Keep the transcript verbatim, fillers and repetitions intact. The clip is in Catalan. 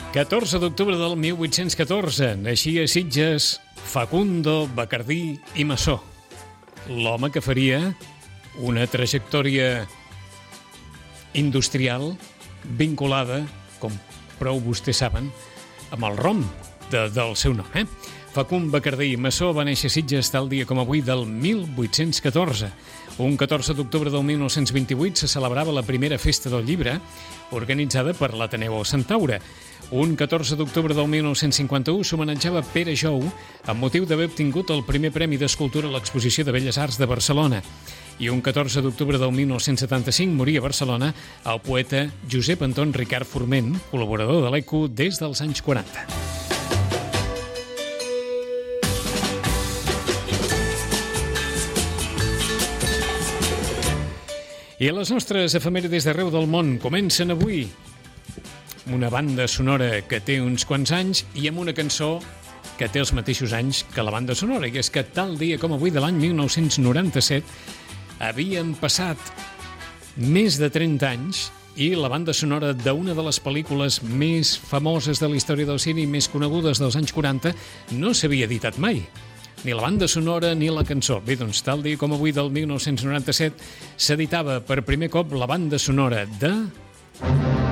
catorze d'octubre del mil vuit-cents catorze naixia a Sitges Facundo Bacardí i Massó, l'home que faria una trajectòria industrial vinculada, com prou vostès saben, amb el rom de, del seu nom. Eh? Facund Bacardí i Massó va néixer a Sitges tal dia com avui del mil vuit-cents catorze. Un catorze d'octubre del mil nou-cents vint-i-vuit se celebrava la primera festa del llibre organitzada per l'Ateneu Centaure. Un catorze d'octubre del mil nou-cents cinquanta-u s'homenatjava Pere Jou amb motiu d'haver obtingut el primer Premi d'Escultura a l'Exposició de Belles Arts de Barcelona. I un catorze d'octubre del mil nou-cents setanta-cinc moria a Barcelona el poeta Josep Anton Ricard Forment, col·laborador de l'E Q des dels anys quaranta. I les nostres efemèrides d'arreu del món comencen avui amb una banda sonora que té uns quants anys i amb una cançó que té els mateixos anys que la banda sonora. I és que tal dia com avui de l'any mil nou-cents noranta-set havien passat més de trenta anys i la banda sonora d'una de les pel·lícules més famoses de la història del cine i més conegudes dels anys quaranta no s'havia editat mai. Ni la banda sonora ni la cançó. Bé, doncs, tal dia com avui del mil nou-cents noranta-set s'editava per primer cop la banda sonora de...